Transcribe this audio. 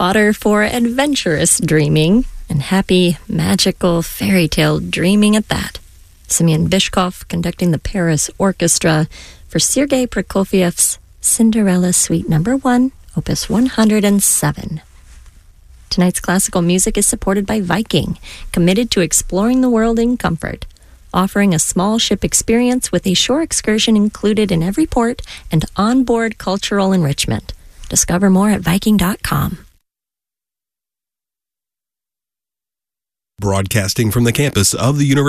fodder for adventurous dreaming, and happy, magical, fairy tale dreaming at that. Semyon Bishkov conducting the Paris Orchestra for Sergei Prokofiev's Cinderella Suite No. 1, Opus 107. Tonight's classical music is supported by Viking, committed to exploring the world in comfort, offering a small ship experience with a shore excursion included in every port and onboard cultural enrichment. Discover more at Viking.com. Broadcasting from the campus of the University